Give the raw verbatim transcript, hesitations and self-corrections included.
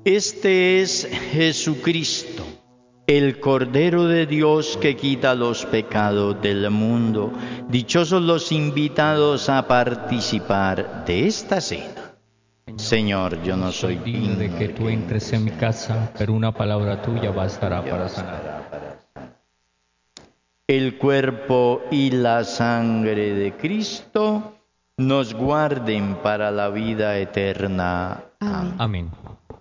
Este es Jesucristo, el Cordero de Dios que quita los pecados del mundo. Dichosos los invitados a participar de esta cena. Señor, yo no soy digno de que tú entres en mi casa, pero una palabra tuya bastará para sanar. El cuerpo y la sangre de Cristo nos guarden para la vida eterna. Amén. Amén.